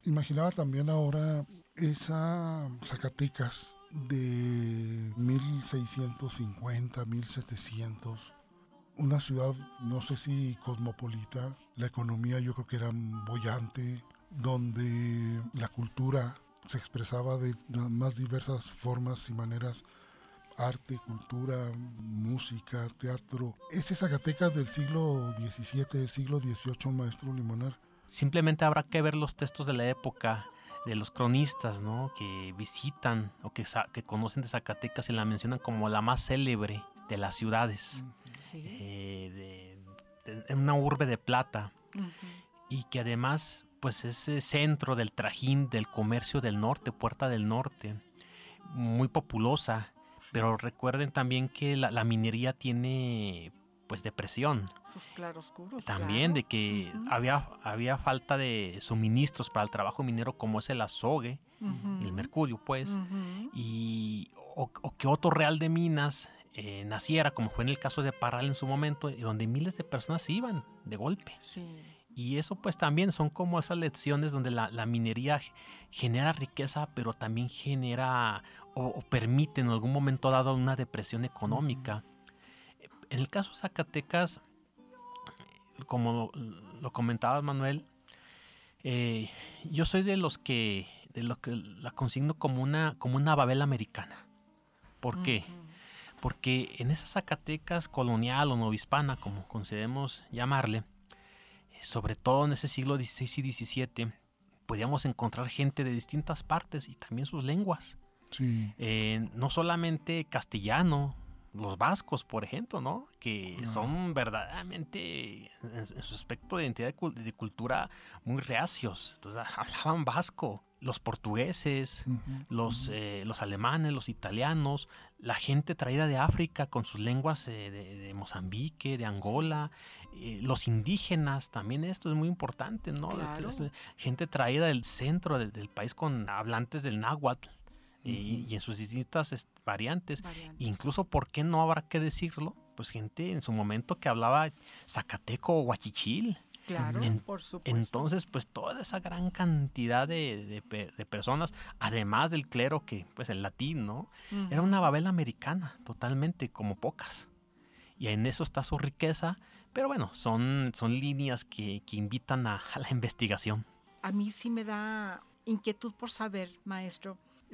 imaginaba también ahora esa Zacatecas de 1650, 1700, una ciudad, no sé si cosmopolita, la economía yo creo que era boyante, donde la cultura se expresaba de las más diversas formas y maneras, arte, cultura, música, teatro. ¿Es Zacatecas del siglo XVII, del siglo XVIII, maestro Limonar? Simplemente habrá que ver los textos de la época, de los cronistas, ¿no? Que visitan o que conocen de Zacatecas y la mencionan como la más célebre de las ciudades, Sí. de una urbe de plata, Ujú. y que además pues es centro del trajín del comercio del norte, Puerta del Norte, muy populosa. Pero recuerden también que la minería tiene pues depresión. Sus claroscuros, También claro. de que Ujú. había falta de suministros para el trabajo minero, como es el azogue, Ujú. el mercurio, pues, Ujú. o que otro real de minas naciera, como fue en el caso de Parral en su momento, y donde miles de personas se iban de golpe. Sí. Y eso pues también son como esas lecciones donde la minería genera riqueza, pero también genera o permite en algún momento dado una depresión económica. En el caso de Zacatecas, como lo comentaba Manuel, yo soy de los que la consigno como una Babel americana. ¿Por qué? Ujú. Porque en esa Zacatecas colonial o novohispana, como concedemos llamarle, sobre todo en ese siglo XVI y XVII, podíamos encontrar gente de distintas partes y también sus lenguas. Sí. No solamente castellano, los vascos, por ejemplo, ¿no? Que Claro. son verdaderamente, en su aspecto de identidad de cultura, muy reacios. Entonces hablaban vasco. Los portugueses, los alemanes, los italianos, la gente traída de África con sus lenguas de Mozambique, de Angola, los indígenas, también esto es muy importante, ¿no? Claro. Gente traída del centro del país con hablantes del náhuatl. Y en sus distintas variantes. Incluso, ¿por qué no habrá que decirlo? Pues gente en su momento que hablaba zacateco o guachichil. Claro, por supuesto. Entonces, pues toda esa gran cantidad de personas, además del clero, que pues el latín, ¿no? Ujú. Era una Babel americana, totalmente, como pocas. Y en eso está su riqueza, pero bueno, son líneas que invitan a la investigación. A mí sí me da inquietud por saber, maestro,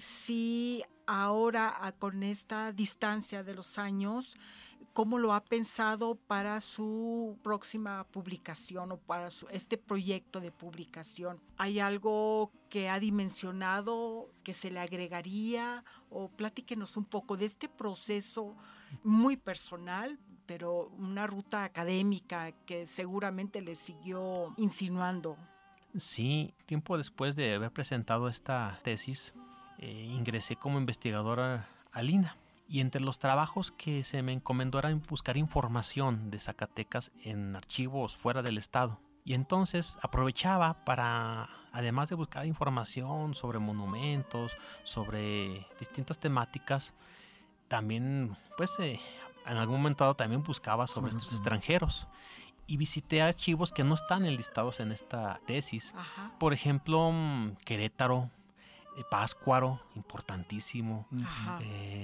si ahora con esta distancia de los años, ¿cómo lo ha pensado para su próxima publicación o para este proyecto de publicación? ¿Hay algo que ha dimensionado que se le agregaría? O platíquenos un poco de este proceso muy personal, pero una ruta académica que seguramente le siguió insinuando. Sí, tiempo después de haber presentado esta tesis, ingresé como investigadora al INAH. Y entre los trabajos que se me encomendó era buscar información de Zacatecas en archivos fuera del estado. Y entonces aprovechaba para, además de buscar información sobre monumentos, sobre distintas temáticas, también, pues, en algún momento dado también buscaba sobre estos extranjeros. Y visité archivos que no están enlistados en esta tesis. Ajá. Por ejemplo, Querétaro, Pátzcuaro, importantísimo. Ajá.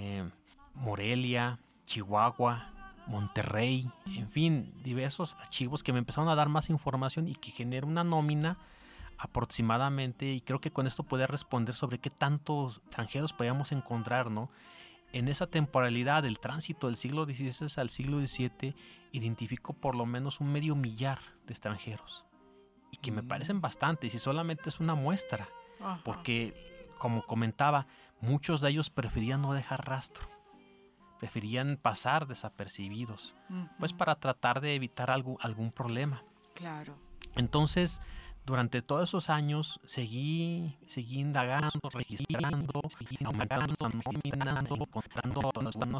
Morelia, Chihuahua, Monterrey, en fin, diversos archivos que me empezaron a dar más información y que genera una nómina aproximadamente, y creo que con esto podía responder sobre qué tantos extranjeros podíamos encontrar, ¿no? En esa temporalidad del tránsito del siglo XVI al siglo XVII, identifico por lo menos 500,000 de extranjeros, y que me parecen bastantes, y solamente es una muestra. Ajá. Porque, como comentaba, muchos de ellos preferían no dejar rastro, preferían pasar desapercibidos, pues para tratar de evitar algún problema. Claro. Entonces, durante todos esos años seguí indagando, registrando, aumentando la nómina, encontrando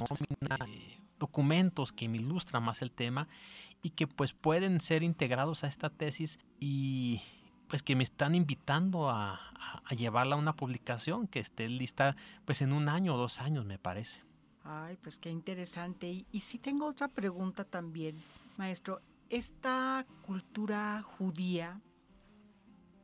documentos que me ilustran más el tema y que pues pueden ser integrados a esta tesis, y pues que me están invitando a llevarla a una publicación que esté lista pues en 1 año o 2 años, me parece. Ay, pues qué interesante. Y sí tengo otra pregunta también, maestro. Esta cultura judía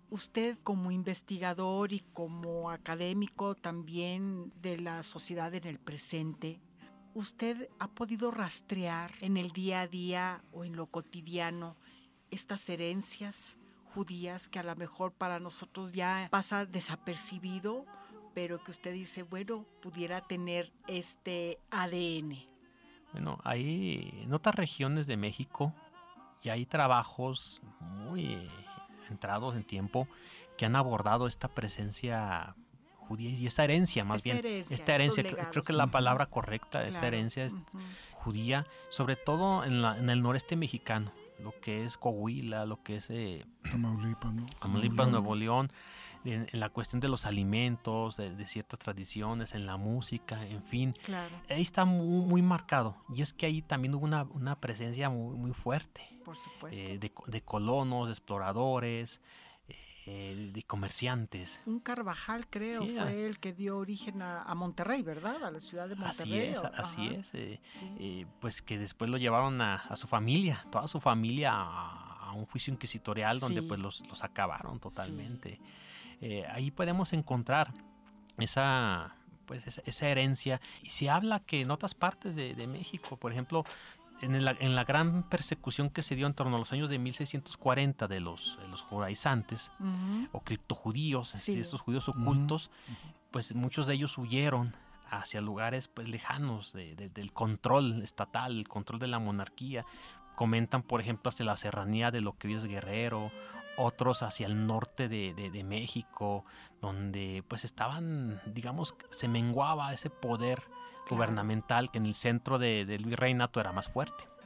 Usted como investigador y como académico también de la sociedad en el presente, ¿usted ha podido rastrear en el día a día o en lo cotidiano estas herencias judías que a lo mejor para nosotros ya pasa desapercibido, pero que usted dice, bueno, pudiera tener este ADN? Bueno, hay en otras regiones de México y hay trabajos muy entrados en tiempo que han abordado esta presencia judía y esta herencia, más bien. Esta herencia, creo que es la palabra correcta, esta herencia judía, sobre todo en el noreste mexicano, lo que es Coahuila, lo que es Tamaulipas, ¿no? Tamaulipas, Nuevo León, en la cuestión de los alimentos, de ciertas tradiciones, en la música, en fin. Claro. Ahí está muy, muy marcado. Y es que ahí también hubo una presencia muy, muy fuerte. Por supuesto. De colonos, de exploradores, de comerciantes. Un Carvajal, creo, sí, fue el que dio origen a Monterrey, ¿verdad? A la ciudad de Monterrey. Así es. Pues que después lo llevaron a su familia, toda su familia, a un juicio inquisitorial donde pues los acabaron totalmente. Sí. Ahí podemos encontrar esa herencia. Y se habla que en otras partes de México, por ejemplo, en la gran persecución que se dio en torno a los años de 1640 de los judaizantes o criptojudíos, estos judíos ocultos, pues muchos de ellos huyeron hacia lugares pues lejanos del control estatal, el control de la monarquía. Comentan, por ejemplo, hacia la serranía de lo que hoy es Guerrero, otros hacia el norte de México, donde pues estaban, digamos, se menguaba ese poder gubernamental que en el centro del virreinato era más fuerte.